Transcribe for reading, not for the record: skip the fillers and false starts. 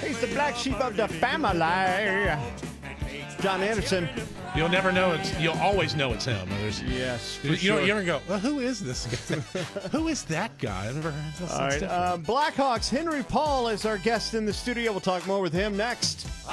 He's the black sheep of the family. John Anderson. You'll never know you'll always know it's him. Yes, for you sure. You ever go, well, who is this guy? Who is that guy? I've never heard this. All right, Blackhawks, Henry Paul is our guest in the studio. We'll talk more with him next.